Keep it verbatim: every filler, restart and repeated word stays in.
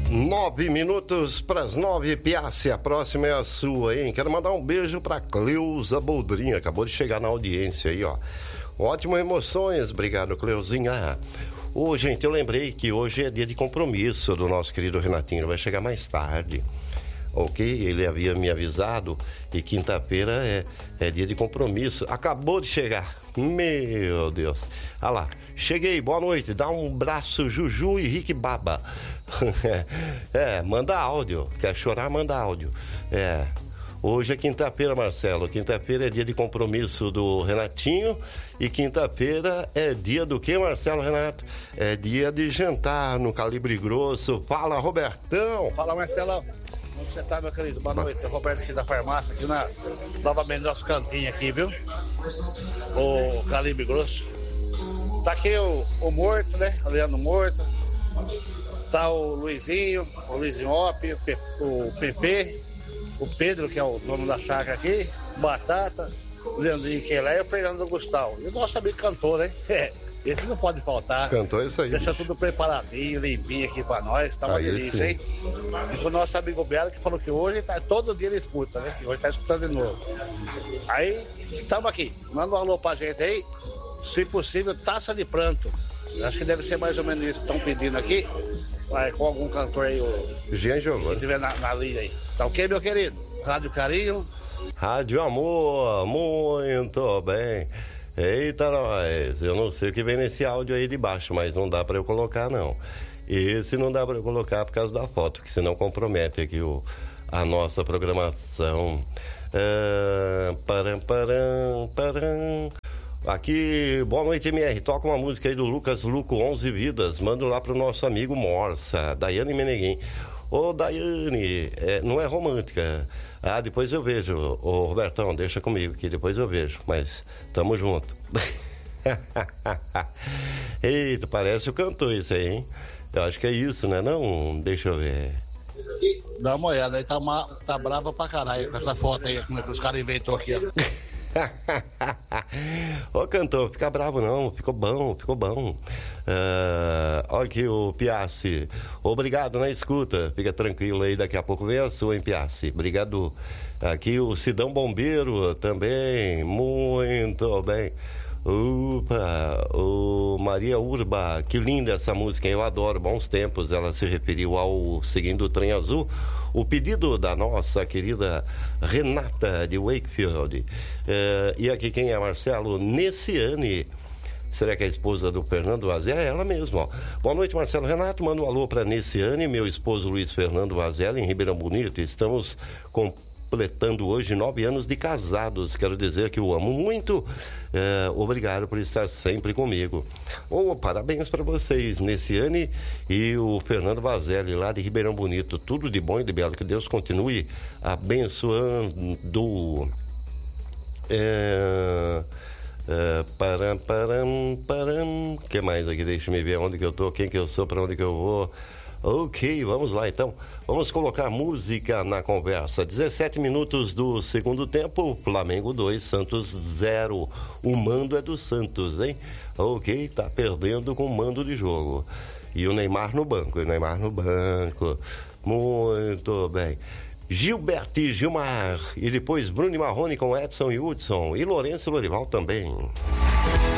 Nove minutos para as nove, Piace, a próxima é a sua, hein? Quero mandar um beijo para Cleusa Boldrinha, acabou de chegar na audiência aí, ó. Ótimas emoções, obrigado, Cleuzinha. Ô, gente, eu lembrei que hoje é dia de compromisso do nosso querido Renatinho, ele vai chegar mais tarde, ok? Ele havia me avisado e quinta-feira é, é dia de compromisso, acabou de chegar, meu Deus. Ah lá, cheguei, boa noite, dá um abraço, Juju e Rick Baba. É, manda áudio, quer chorar, manda áudio. É, hoje é quinta-feira, Marcelo, quinta-feira é dia de compromisso do Renatinho e quinta-feira é dia do que, Marcelo, Renato? É dia de jantar no Calibre Grosso. Fala, Robertão. Fala, Marcelo. Como você tá, meu querido? Boa noite, é o Roberto aqui da farmácia, aqui na, novamente no nosso cantinho aqui, viu? O Calibre Grosso. Tá aqui o, o Morto, né? O Leandro Morto. Tá o Luizinho, o Luizinho Op, o, P, o P P, o Pedro, que é o dono da chácara aqui, Batata, o Leandrinho que é lá e o Fernando Gustavo. E o nosso amigo cantor, né? Esse não pode faltar. Cantor isso aí. Deixa tudo preparadinho, limpinho aqui pra nós, tá uma aí delícia, sim. hein? E pro nosso amigo Belo, que falou que hoje, tá, todo dia ele escuta, né? E hoje tá escutando de novo. Aí, tamo aqui. Manda um alô pra gente aí. Se possível, Taça de Pranto. Acho que deve ser mais ou menos isso que estão pedindo aqui. Vai, com algum cantor aí, o Jean Giovanni. que tiver na, na linha aí. Tá ok, meu querido? Rádio Carinho. Rádio Amor, muito bem. Eita, nós. Eu não sei o que vem nesse áudio aí de baixo, mas não dá pra eu colocar, não. Esse não dá pra eu colocar por causa da foto, que senão compromete aqui o, a nossa programação. Ah, param, param, param. Aqui, boa noite, M R. Toca uma música aí do Lucas Luco, onze Vidas. Manda lá pro nosso amigo Morsa, Daiane Meneguim. Ô, Daiane, é, não é romântica. Ah, depois eu vejo. Ô, Robertão, deixa comigo que depois eu vejo. Mas tamo junto. Eita, parece o cantor isso aí, hein? Eu acho que é isso, né? Não, deixa eu ver. Dá uma olhada aí, tá, uma, tá brava pra caralho com essa foto aí, como é que os caras inventou aqui, ó. Ô, cantor, fica bravo não, ficou bom, ficou bom. Uh, olha aqui o Piace, obrigado na escuta, fica tranquilo aí, daqui a pouco vem a sua, hein, Piace, obrigado. Aqui o Sidão Bombeiro também, muito bem. Opa, o Maria Urba, que linda essa música, eu adoro, bons tempos, ela se referiu ao Seguindo o Trem Azul, o pedido da nossa querida Renata de Wakefield. É, e aqui quem é, Marcelo? Nessiane. Será que é a esposa do Fernando Vazela? É ela mesma, ó. Boa noite, Marcelo. Renato, manda um alô para Nessiane, meu esposo Luiz Fernando Vazela, em Ribeirão Bonito. Estamos completando hoje nove anos de casados. Quero dizer que o amo muito. É, obrigado por estar sempre comigo. Oh, parabéns para vocês, Nessiane e o Fernando Vazelli, lá de Ribeirão Bonito. Tudo de bom e de belo. Que Deus continue abençoando. É... Uh, param, param, param. Que mais aqui? Deixa eu ver onde que eu tô, quem que eu sou, para onde que eu vou. Ok, vamos lá então. Vamos colocar música na conversa. dezessete minutos do segundo tempo, Flamengo dois, Santos zero. O mando é do Santos, hein? Ok, tá perdendo com o mando de jogo. E o Neymar no banco, o Neymar no banco. Muito bem. Gilberto e Gilmar, e depois Bruno e Marrone com Edson e Hudson, e Lourenço e Lorival também.